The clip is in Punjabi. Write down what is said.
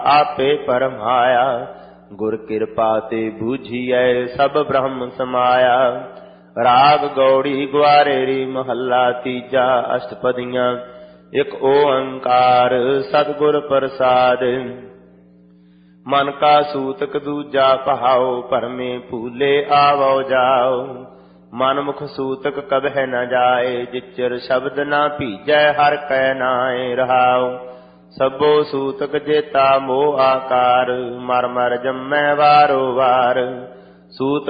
ਆਪੇ ਪਰਮਾਇਆ। ਗੁਰ ਕਿਰਪਾ ਤੇ ਬੂਝੀਐ ਸਭ ਬ੍ਰਹਮ ਸਮਾਇਆ। ਰਾਗ ਗੌੜੀ ਗੁਆਰੇਰੀ ਮਹੱਲਾ ਤੀਜਾ। ਅਸ਼ਟਪਦੀਆਂ। ਇਕ ਓੰਕਾਰ ਸਤਿਗੁਰ ਪ੍ਰਸਾਦਿ। ਮਨ ਕਾ ਸੂਤਕ ਦੂਜਾ ਪਹਾਓ। ਭਰਮੇ ਭੂਲੇ ਆਵੋ ਜਾਓ। ਮਨ ਮੁਖ ਸੂਤਕ ਕਬਹਿ ਨ ਜਾਏ। ਜਿਚਰ ਸ਼ਬਦ ਨਾ ਭੀਜੈ ਹਰਿ ਕੈ ਨਾਏ ਰਹਾਉ। ਸਭੋ ਸੂਤਕ ਜੇਤਾ ਮੋਹ ਆਕਾਰ। ਮਰ ਮਰ ਜੰਮੈ ਵਾਰੋ ਵਾਰ। ਸੂਤ